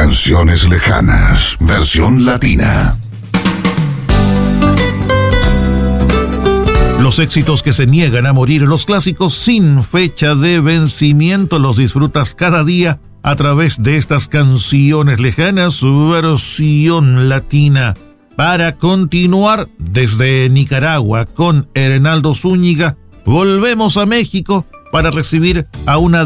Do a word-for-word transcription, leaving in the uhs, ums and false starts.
Canciones lejanas, versión latina. Los éxitos que se niegan a morir, los clásicos sin fecha de vencimiento, los disfrutas cada día a través de estas canciones lejanas, versión latina. Para continuar desde Nicaragua con Hernaldo Zúñiga, volvemos a México para recibir a una